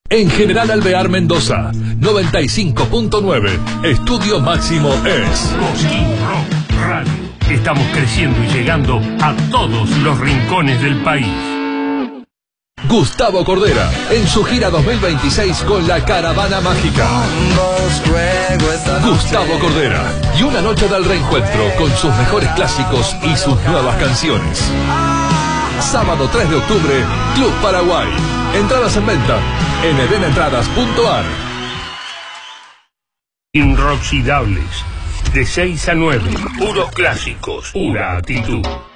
En General Alvear Mendoza, 95.9. Estudio máximo es Cosquín Rock Radio. Estamos creciendo y llegando a todos los rincones del país. Gustavo Cordera, en su gira 2026 con la Caravana Mágica. Gustavo Cordera, y una noche del reencuentro con sus mejores clásicos y sus nuevas canciones. Sábado 3 de octubre, Club Paraguay. Entradas en venta en edenaentradas.ar. Inoxidables, de 6 a 9. Puros clásicos, pura actitud.